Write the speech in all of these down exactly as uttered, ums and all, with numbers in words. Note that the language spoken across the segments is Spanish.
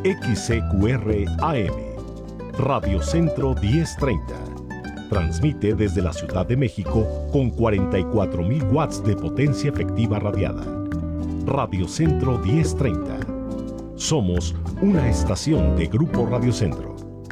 X C Q R A M, Radio Centro diez treinta. Transmite desde la Ciudad de México con cuarenta y cuatro mil watts de potencia efectiva radiada. Radio Centro diez treinta. Somos una estación de Grupo Radio Centro.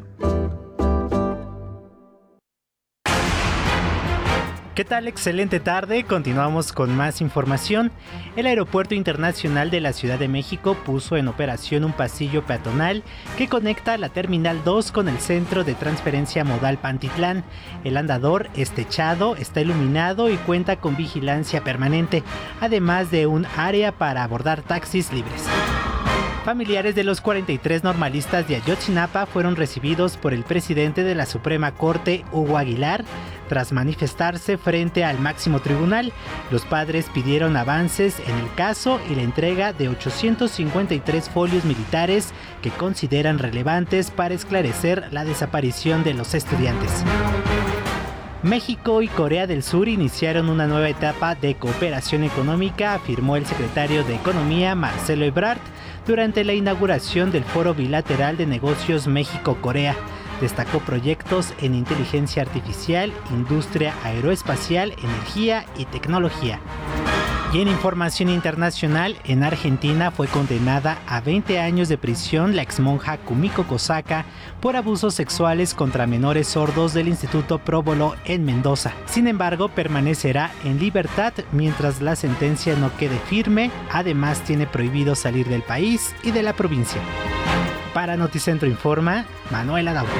¿Qué tal? Excelente tarde. Continuamos con más información. El Aeropuerto Internacional de la Ciudad de México puso en operación un pasillo peatonal que conecta la Terminal dos con el Centro de Transferencia Modal Pantitlán. El andador es techado, está iluminado y cuenta con vigilancia permanente, además de un área para abordar taxis libres. Familiares de los cuarenta y tres normalistas de Ayotzinapa fueron recibidos por el presidente de la Suprema Corte, Hugo Aguilar, tras manifestarse frente al máximo tribunal. Los padres pidieron avances en el caso y la entrega de ochocientos cincuenta y tres folios militares que consideran relevantes para esclarecer la desaparición de los estudiantes. México y Corea del Sur iniciaron una nueva etapa de cooperación económica, afirmó el secretario de Economía, Marcelo Ebrard, durante la inauguración del Foro Bilateral de Negocios México-Corea. Destacó proyectos en inteligencia artificial, industria aeroespacial, energía y tecnología. Y en información internacional, en Argentina fue condenada a veinte años de prisión la exmonja Kumiko Kosaka por abusos sexuales contra menores sordos del Instituto Próbolo en Mendoza. Sin embargo, permanecerá en libertad mientras la sentencia no quede firme. Además, tiene prohibido salir del país y de la provincia. Para Noticentro Informa, Manuela Dauto.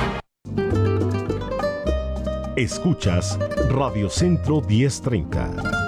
Escuchas Radio Centro diez treinta.